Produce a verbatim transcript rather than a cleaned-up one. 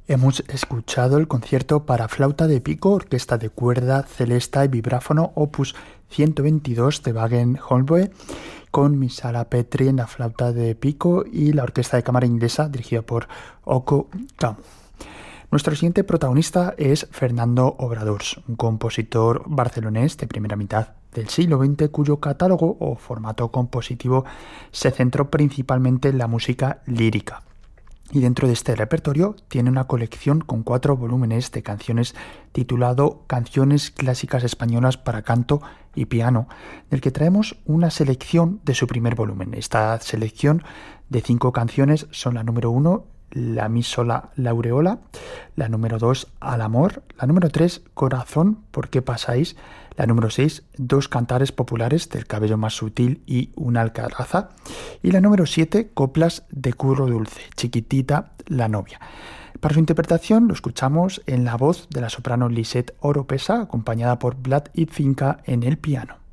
Hemos escuchado el concierto para flauta de pico, orquesta de cuerda, celesta y vibráfono opus ciento veintidós de Wagen-Holboe, con Misala Petri en la flauta de pico y la orquesta de cámara inglesa dirigida por Oko Kamu. Nuestro siguiente protagonista es Fernando Obradors, un compositor barcelonés de primera mitad del siglo veinte cuyo catálogo o formato compositivo se centró principalmente en la música lírica. Y dentro de este repertorio tiene una colección con cuatro volúmenes de canciones titulado Canciones Clásicas Españolas para Canto y Piano, del que traemos una selección de su primer volumen. Esta selección de cinco canciones son la número uno, La Mi Sola Laureola, la número dos, Al Amor, la número tres, Corazón, ¿por qué pasáis?, la número seis, Dos cantares populares del cabello más sutil y Una alcaraza, y la número siete, Coplas de curro dulce, Chiquitita la novia. Para su interpretación lo escuchamos en la voz de la soprano Lisette Oropesa, acompañada por Vlad Idfinka en el piano.